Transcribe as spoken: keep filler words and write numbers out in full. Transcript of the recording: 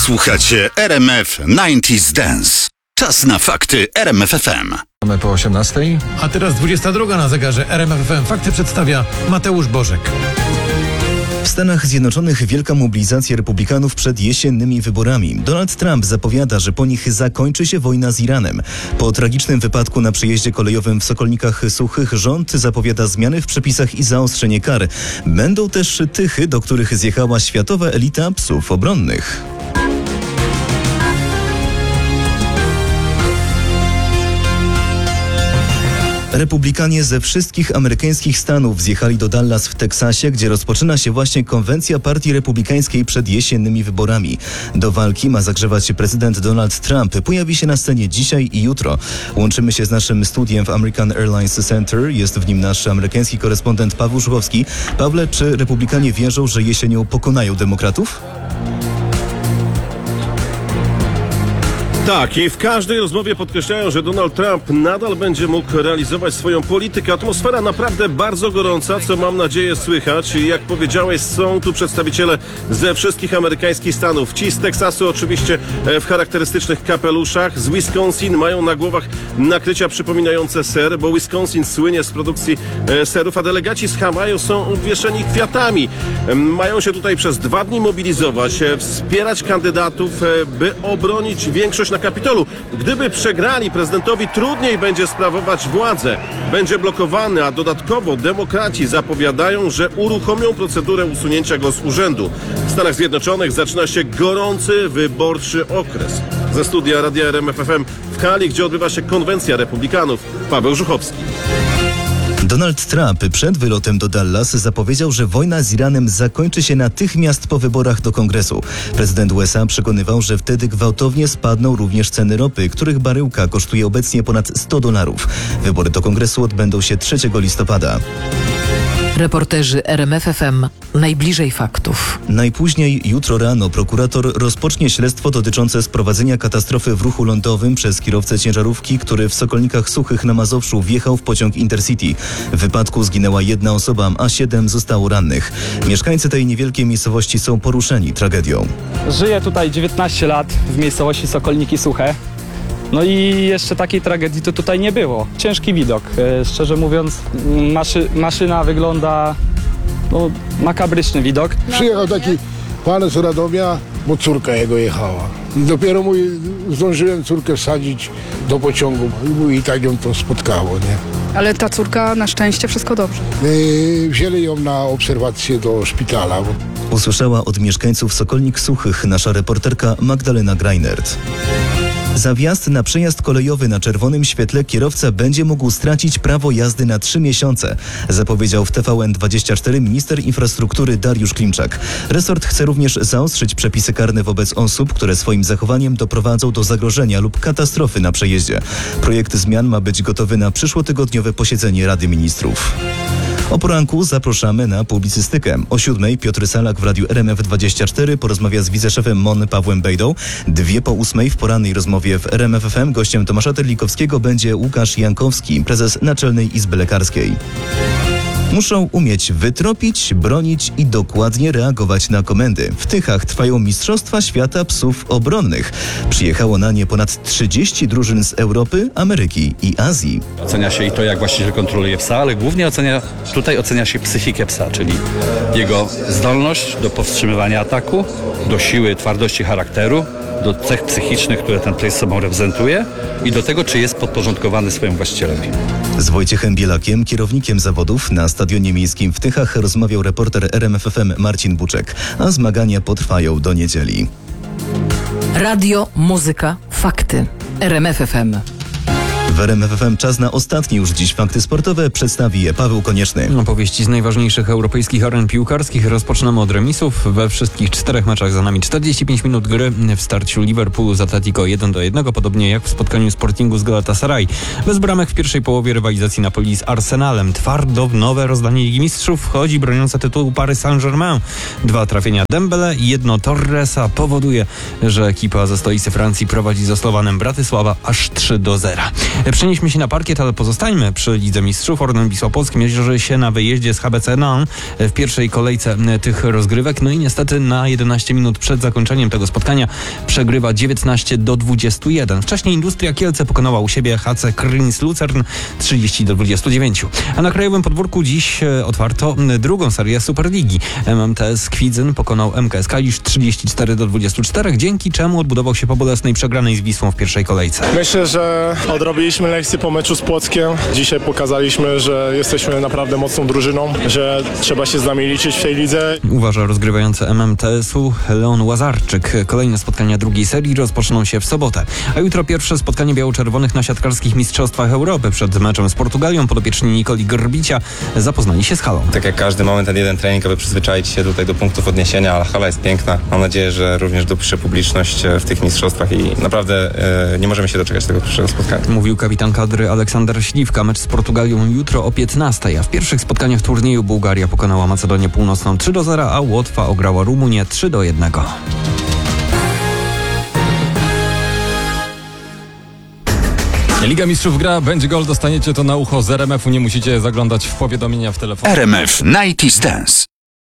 Słuchacie R M F dziewięćdziesiąt Dance. Czas na fakty R M F F M. Mamy po osiemnastej. A teraz dwudziesta druga na zegarze. R M F F M Fakty przedstawia Mateusz Bożek. W Stanach Zjednoczonych wielka mobilizacja republikanów przed jesiennymi wyborami. Donald Trump zapowiada, że po nich zakończy się wojna z Iranem. Po tragicznym wypadku na przejeździe kolejowym w Sokolnikach Suchych rząd zapowiada zmiany w przepisach i zaostrzenie kar. Będą też tychy, do których zjechała światowa elita psów obronnych. Republikanie ze wszystkich amerykańskich stanów zjechali do Dallas w Teksasie, gdzie rozpoczyna się właśnie konwencja partii republikańskiej przed jesiennymi wyborami. Do walki ma zagrzewać się prezydent Donald Trump. Pojawi się na scenie dzisiaj i jutro. Łączymy się z naszym studiem w American Airlines Center. Jest w nim nasz amerykański korespondent Paweł Żuchowski. Pawle, czy republikanie wierzą, że jesienią pokonają demokratów? Tak, i w każdej rozmowie podkreślają, że Donald Trump nadal będzie mógł realizować swoją politykę. Atmosfera naprawdę bardzo gorąca, co mam nadzieję słychać. I jak powiedziałeś, są tu przedstawiciele ze wszystkich amerykańskich stanów. Ci z Teksasu oczywiście w charakterystycznych kapeluszach. Z Wisconsin mają na głowach nakrycia przypominające ser, bo Wisconsin słynie z produkcji serów, a delegaci z Hawaju są obwieszeni kwiatami. Mają się tutaj przez dwa dni mobilizować, wspierać kandydatów, by obronić większość na Kapitolu. Gdyby przegrali, prezydentowi trudniej będzie sprawować władzę. Będzie blokowany, a dodatkowo demokraci zapowiadają, że uruchomią procedurę usunięcia go z urzędu. W Stanach Zjednoczonych zaczyna się gorący, wyborczy okres. Ze studia Radia R M F F M w Kali, gdzie odbywa się konwencja republikanów, Paweł Żuchowski. Donald Trump przed wylotem do Dallas zapowiedział, że wojna z Iranem zakończy się natychmiast po wyborach do Kongresu. Prezydent U S A przekonywał, że wtedy gwałtownie spadną również ceny ropy, których baryłka kosztuje obecnie ponad sto dolarów. Wybory do Kongresu odbędą się trzeciego listopada. Reporterzy R M F F M najbliżej faktów. Najpóźniej jutro rano prokurator rozpocznie śledztwo dotyczące sprowadzenia katastrofy w ruchu lądowym przez kierowcę ciężarówki, który w Sokolnikach Suchych na Mazowszu wjechał w pociąg Intercity. W wypadku zginęła jedna osoba, a siedem zostało rannych. Mieszkańcy tej niewielkiej miejscowości są poruszeni tragedią. Żyję tutaj dziewiętnaście lat w miejscowości Sokolniki Suche. No i jeszcze takiej tragedii to tutaj nie było. Ciężki widok. E, szczerze mówiąc, maszy, maszyna wygląda, no, makabryczny widok. Przyjechał taki pan z Radomia, bo córka jego jechała. I dopiero mój, zdążyłem córkę wsadzić do pociągu i tak ją to spotkało, nie? Ale ta córka na szczęście wszystko dobrze. E, wzięli ją na obserwację do szpitala. Usłyszała od mieszkańców Sokolnik Suchych nasza reporterka Magdalena Greinert. Za wjazd na przejazd kolejowy na czerwonym świetle kierowca będzie mógł stracić prawo jazdy na trzy miesiące, zapowiedział w T V N dwadzieścia cztery minister infrastruktury Dariusz Klimczak. Resort chce również zaostrzyć przepisy karne wobec osób, które swoim zachowaniem doprowadzą do zagrożenia lub katastrofy na przejeździe. Projekt zmian ma być gotowy na przyszłotygodniowe posiedzenie Rady Ministrów. O poranku zapraszamy na publicystykę. O siódmej Piotr Salak w Radiu R M F dwadzieścia cztery porozmawia z wiceszefem M O N Pawłem Bejdą. Dwie po ósmej w porannej rozmowie w R M F F M gościem Tomasza Terlikowskiego będzie Łukasz Jankowski, prezes Naczelnej Izby Lekarskiej. Muszą umieć wytropić, bronić i dokładnie reagować na komendy. W Tychach trwają Mistrzostwa Świata Psów Obronnych. Przyjechało na nie ponad trzydzieści drużyn z Europy, Ameryki i Azji. Ocenia się i to, jak właściciel kontroluje psa, ale głównie ocenia, tutaj ocenia się psychikę psa, czyli jego zdolność do powstrzymywania ataku, do siły, twardości charakteru, do cech psychicznych, które ten pies sobą reprezentuje i do tego, czy jest podporządkowany swojemu właścicielowi. Z Wojciechem Bielakiem, kierownikiem zawodów na Stadionie Miejskim w Tychach, rozmawiał reporter R M F F M Marcin Buczek, a zmagania potrwają do niedzieli. Radio, muzyka, fakty. R M F F M. W R M F F M czas na ostatnie już dziś fakty sportowe. Przedstawi je Paweł Konieczny. Opowieści z najważniejszych europejskich aren piłkarskich. Rozpoczynamy od remisów. We wszystkich czterech meczach za nami czterdzieści pięć minut gry. W starciu Liverpoolu z Atletico jeden do jednego, podobnie jak w spotkaniu Sportingu z Galatasaray. Bez bramek w pierwszej połowie rywalizacji Napoli z Arsenalem. Twardo w nowe rozdanie Ligi Mistrzów wchodzi broniąca tytułu Paris Saint-Germain. Dwa trafienia Dembele i jedno Torresa powoduje, że ekipa ze stolicy Francji prowadzi ze Slowanem Bratysława aż trzy do zera. Przenieśmy się na parkiet, ale pozostańmy przy Lidze Mistrzów. Orlen Wisła Płock mierzy się na wyjeździe z H B C Nan w pierwszej kolejce tych rozgrywek. No i niestety na jedenaście minut przed zakończeniem tego spotkania przegrywa dziewiętnaście do dwudziestu jeden. Wcześniej Industria Kielce pokonała u siebie H C Krynis Lucern trzydzieści do dwudziestu dziewięciu. A na krajowym podwórku dziś otwarto drugą serię Superligi. M M T S Kwidzyn pokonał M K S Kalisz trzydzieści cztery do dwudziestu czterech, dzięki czemu odbudował się po bolesnej przegranej z Wisłą w pierwszej kolejce. Myślę, że odrobiliśmy lekcję po meczu z Płockiem. Dzisiaj pokazaliśmy, że jesteśmy naprawdę mocną drużyną, że trzeba się z nami liczyć w tej lidze. Uważa rozgrywający M M T S-u Leon Łazarczyk. Kolejne spotkania drugiej serii rozpoczną się w sobotę. A jutro pierwsze spotkanie biało-czerwonych na siatkarskich mistrzostwach Europy. Przed meczem z Portugalią podopieczni Nikoli Grbicia zapoznali się z halą. Tak jak każdy moment, ten jeden trening, aby przyzwyczaić się tutaj do punktów odniesienia, ale hala jest piękna. Mam nadzieję, że również dopisze publiczność w tych mistrzostwach i naprawdę e, nie możemy się doczekać tego pierwszego spotkania. Mówił kapitan kadry Aleksander Śliwka. Mecz z Portugalią jutro o piętnastej, a w pierwszych spotkaniach turnieju Bułgaria pokonała Macedonię Północną trzy do zera, a Łotwa ograła Rumunię trzy do jednego. Liga Mistrzów gra, będzie gol, dostaniecie to na ucho z R M F-u, nie musicie zaglądać w powiadomienia w telefonie. R M F dziewięćdziesiąt Dance.